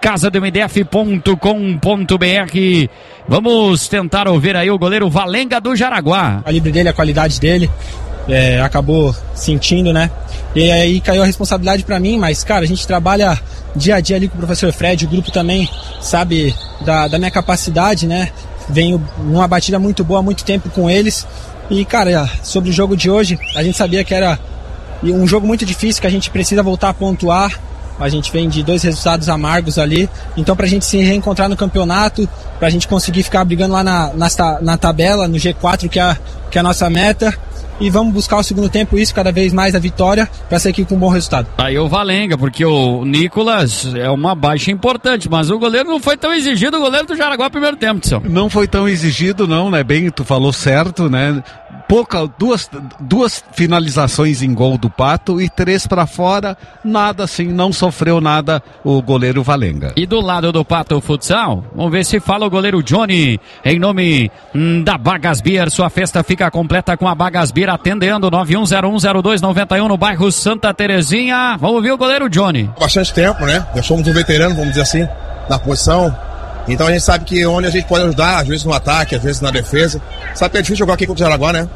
casadmdf.com.br. Vamos tentar ouvir aí o goleiro Valenga do Jaraguá. O calibre dele, a qualidade dele, acabou sentindo, né? E aí caiu a responsabilidade pra mim, mas, cara, a gente trabalha dia a dia ali com o professor Fred, o grupo também sabe da minha capacidade, né? Venho numa batida muito boa há muito tempo com eles. E, cara, sobre o jogo de hoje, a gente sabia que era um jogo muito difícil, que a gente precisa voltar a pontuar. A gente vem de 2 resultados amargos ali. Então, pra gente se reencontrar no campeonato, pra gente conseguir ficar brigando lá na tabela, no G4, que é a nossa meta. E vamos buscar o segundo tempo, isso, cada vez mais a vitória, para sair aqui com um bom resultado. Aí o Valenga, porque o Nicolas é uma baixa importante, mas o goleiro não foi tão exigido, o goleiro do Jaraguá primeiro tempo, Tição. Não foi tão exigido, não, né? Bem, tu falou certo, né? Duas finalizações em gol do Pato e 3 para fora, nada assim, não sofreu nada o goleiro Valenga. E do lado do Pato Futsal, vamos ver se fala o goleiro Johnny, em nome da Bagasbeer. Sua festa fica completa com a Bagasbeer, atendendo 91010291 no bairro Santa Terezinha. Vamos ver o goleiro Johnny. Bastante tempo, né? Nós somos um veterano, vamos dizer assim, na posição. Então a gente sabe que onde a gente pode ajudar, às vezes no ataque, às vezes na defesa. Sabe que é difícil jogar aqui contra o Jaraguá, né?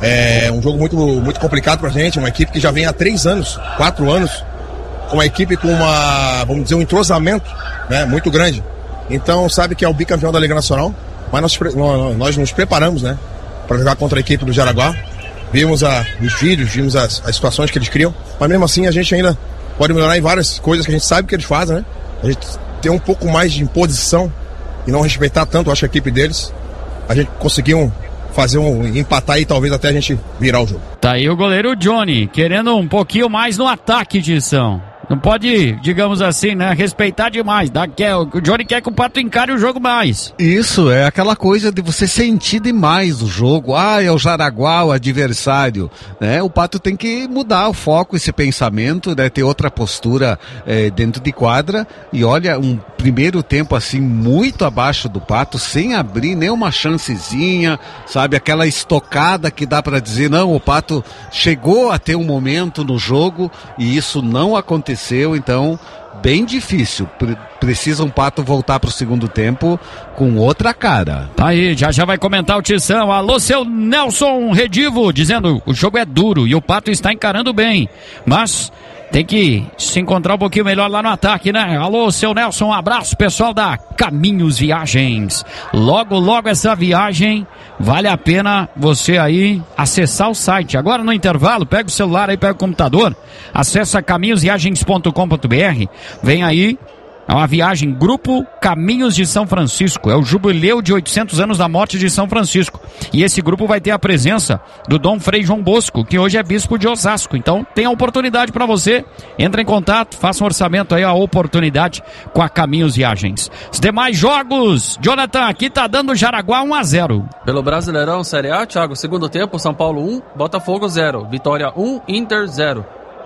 É um jogo muito, muito complicado pra gente, uma equipe que já vem há 3 anos, 4 anos, uma equipe com vamos dizer, um entrosamento, né, muito grande. Então sabe que é o bicampeão da Liga Nacional, mas nós nos preparamos, né, para jogar contra a equipe do Jaraguá. Vimos os vídeos, vimos as situações que eles criam, mas mesmo assim a gente ainda pode melhorar em várias coisas que a gente sabe que eles fazem, né? A gente ter um pouco mais de imposição e não respeitar tanto, acho, a equipe deles. A gente conseguiu fazer empatar e talvez até a gente virar o jogo. Tá aí o goleiro Johnny, querendo um pouquinho mais no ataque, Tição. Não pode, digamos assim, né, respeitar demais. O Johnny quer que o Pato encare o jogo mais. Isso, é aquela coisa de você sentir demais o jogo. É o Jaraguá, o adversário, né? O Pato tem que mudar o foco, esse pensamento, né? Ter outra postura dentro de quadra. E olha, um primeiro tempo assim, muito abaixo do Pato, sem abrir nenhuma chancezinha, sabe? Aquela estocada que dá para dizer, não, o Pato chegou a ter um momento no jogo e isso não aconteceu. Então, bem difícil. Precisa um Pato voltar para o segundo tempo com outra cara. Tá aí, já vai comentar o Tição. Alô, seu Nelson Redivo, dizendo o jogo é duro e o Pato está encarando bem, mas tem que se encontrar um pouquinho melhor lá no ataque, né? Alô, seu Nelson, um abraço, pessoal da Caminhos Viagens. Logo essa viagem, vale a pena você aí acessar o site. Agora no intervalo, pega o celular aí, pega o computador, acessa caminhosviagens.com.br, vem aí uma viagem, Grupo Caminhos de São Francisco, é o jubileu de 800 anos da morte de São Francisco, e esse grupo vai ter a presença do Dom Frei João Bosco, que hoje é bispo de Osasco. Então tem a oportunidade para você, entra em contato, faça um orçamento aí, a oportunidade com a Caminhos Viagens. Os demais jogos, Jonathan, aqui tá dando Jaraguá 1-0. Pelo Brasileirão Série A, Thiago, segundo tempo, São Paulo 1, Botafogo 0, Vitória 1, Inter 0.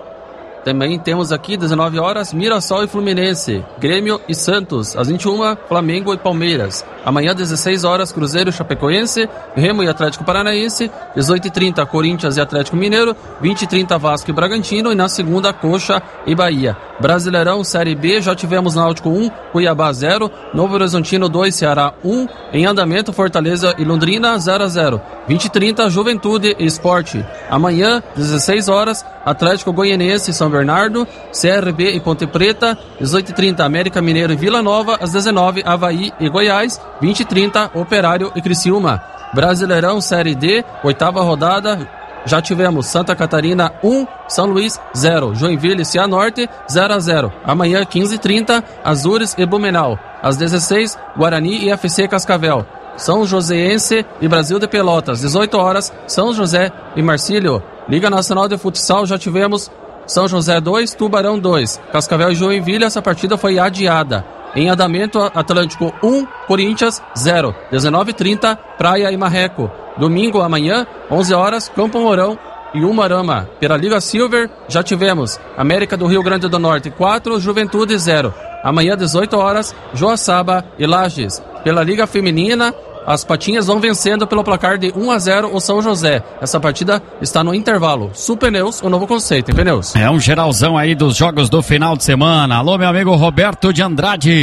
Também temos aqui, 19 horas, Mirassol e Fluminense, Grêmio e Santos, às 21, Flamengo e Palmeiras. Amanhã, 16 horas, Cruzeiro e Chapecoense, Remo e Atlético Paranaense, 18h30, Corinthians e Atlético Mineiro, 20h30, Vasco e Bragantino, e na segunda, Coxa e Bahia. Brasileirão Série B, já tivemos Náutico 1, Cuiabá 0, Novo Horizontino 2, Ceará 1, em andamento, Fortaleza e Londrina 0-0. 20h30, Juventude e Sport. Amanhã, 16 horas, Atlético Goianiense e São Bernardo, CRB e Ponte Preta, 18h30, América Mineiro e Vila Nova, às 19h, Avaí e Goiás, 20h30, Operário e Criciúma. Brasileirão Série D, 8ª rodada, já tivemos Santa Catarina 1, São Luís 0, Joinville e Cianorte 0-0. Amanhã, 15h30, Azures e Blumenau. Às 16h, Guarani e FC Cascavel. São Joséense e Brasil de Pelotas, 18 horas, São José e Marcílio. Liga Nacional de Futsal, já tivemos São José 2, Tubarão 2. Cascavel e Joinville, essa partida foi adiada. Em andamento, Atlântico 1, Corinthians 0. 19h30, Praia e Marreco. Domingo, amanhã, 11 horas, Campo Mourão e Umarama. Pela Liga Silver, já tivemos América do Rio Grande do Norte 4, Juventude 0. Amanhã, 18 horas, Joaçaba e Lages. Pela Liga Feminina, as Patinhas vão vencendo pelo placar de 1-0 o São José. Essa partida está no intervalo. Supneus, o novo conceito em pneus. É um geralzão aí dos jogos do final de semana. Alô, meu amigo Roberto de Andrade.